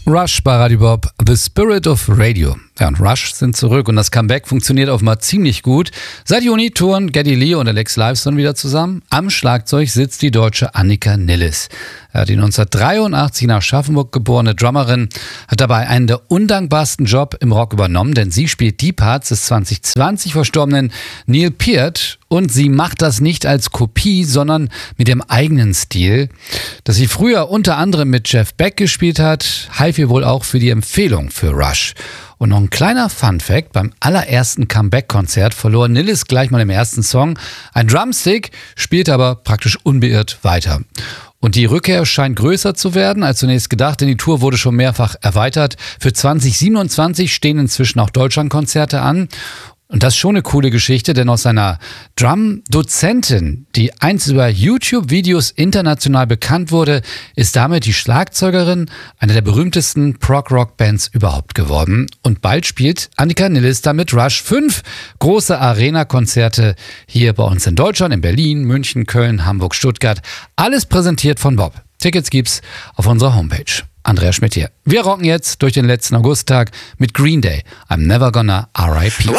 Rush bei Radio Bob, The Spirit of Radio. Ja, und Rush sind zurück und das Comeback funktioniert offenbar ziemlich gut. Seit Juni touren Geddy Lee und Alex Lifeson wieder zusammen. Am Schlagzeug sitzt die Deutsche Annika Nilles. Die 1983 nach Aschaffenburg geborene Drummerin hat dabei einen der undankbarsten Job im Rock übernommen, denn sie spielt die Parts des 2020 verstorbenen Neil Peart und sie macht das nicht als Kopie, sondern mit ihrem eigenen Stil. Dass sie früher unter anderem mit Jeff Beck gespielt hat, half ihr wohl auch für die Empfehlung für Rush. Und noch ein kleiner Funfact: Beim allerersten Comeback-Konzert verlor Nilles gleich mal im ersten Song ein Drumstick, spielte aber praktisch unbeirrt weiter. Und die Rückkehr scheint größer zu werden als zunächst gedacht, denn die Tour wurde schon mehrfach erweitert. Für 2027 stehen inzwischen auch Deutschlandkonzerte an. Und das ist schon eine coole Geschichte, denn aus seiner Drum-Dozentin, die einst über YouTube-Videos international bekannt wurde, ist damit die Schlagzeugerin einer der berühmtesten Prog-Rock-Bands überhaupt geworden. Und bald spielt Annika Nilles damit Rush 5 große Arena-Konzerte hier bei uns in Deutschland, in Berlin, München, Köln, Hamburg, Stuttgart. Alles präsentiert von Bob. Tickets gibt's auf unserer Homepage. Andreas Schmidt hier. Wir rocken jetzt durch den letzten Augusttag mit Green Day. I'm never gonna R.I.P.